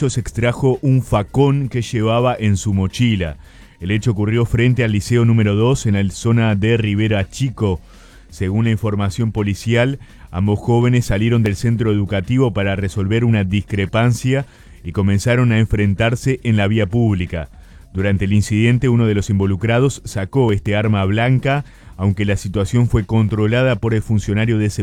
ellos extrajo un facón que llevaba en su mochila. El hecho ocurrió frente al Liceo número 2 en la zona de Rivera Chico. Según la información policial, ambos jóvenes salieron del centro educativo para resolver una discrepancia y comenzaron a enfrentarse en la vía pública. Durante el incidente, uno de los involucrados sacó este arma blanca, aunque la situación fue controlada por el funcionario de seguridad.